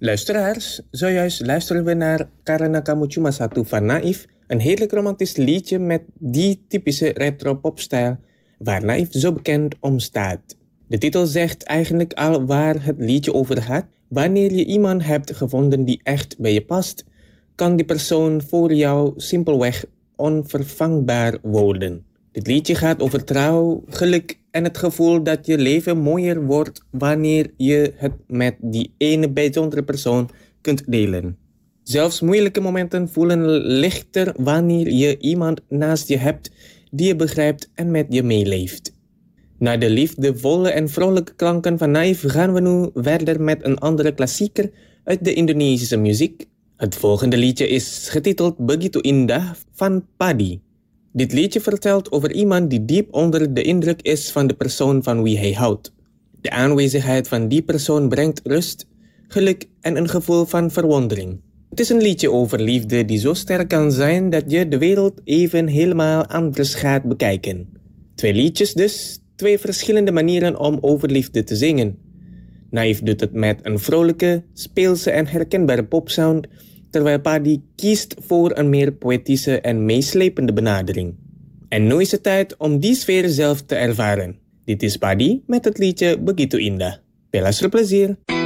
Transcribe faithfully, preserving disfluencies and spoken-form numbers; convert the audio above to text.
Luisteraars, zojuist luisteren we naar Karena Kamu Cuma Satu van Naif, een heerlijk romantisch liedje met die typische retro-popstijl waar Naif zo bekend om staat. De titel zegt eigenlijk al waar het liedje over gaat. Wanneer je iemand hebt gevonden die echt bij je past, kan die persoon voor jou simpelweg onvervangbaar worden. Dit liedje gaat over trouw, geluk en het gevoel dat je leven mooier wordt wanneer je het met die ene bijzondere persoon kunt delen. Zelfs moeilijke momenten voelen lichter wanneer je iemand naast je hebt die je begrijpt en met je meeleeft. Na de liefdevolle en vrolijke klanken van Naif gaan we nu verder met een andere klassieker uit de Indonesische muziek. Het volgende liedje is getiteld Begitu Indah van Padi. Dit liedje vertelt over iemand die diep onder de indruk is van de persoon van wie hij houdt. De aanwezigheid van die persoon brengt rust, geluk en een gevoel van verwondering. Het is een liedje over liefde die zo sterk kan zijn dat je de wereld even helemaal anders gaat bekijken. Twee liedjes dus, twee verschillende manieren om over liefde te zingen. Naif doet het met een vrolijke, speelse en herkenbare popsound, terwijl Padi kiest voor een meer poëtische en meeslepende benadering. En nu is het tijd om die sfeer zelf te ervaren. Dit is Padi met het liedje Begitu Indah. Veel luisterplezier!